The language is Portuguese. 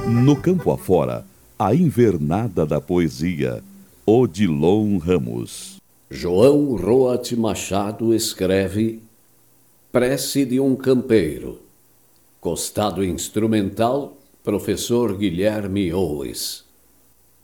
No campo afora, a invernada da poesia. Odilon Ramos. João Roat Machado escreve Prece de um Campeiro. Costado instrumental, professor Guilherme Oes.